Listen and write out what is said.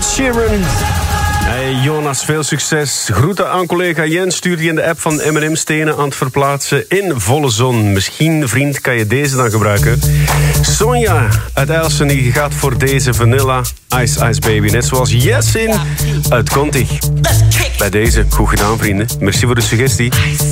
Ed Sheeran. Hey Jonas, veel succes. Groeten aan collega Jens. Stuur die in de app van M&M stenen aan het verplaatsen in volle zon. Misschien, vriend, kan je deze dan gebruiken. Sonja uit Elsen, die gaat voor deze Vanilla Ice Ice Baby. Net zoals Jessin uit Kontig. Bij deze, goed gedaan vrienden. Merci voor de suggestie.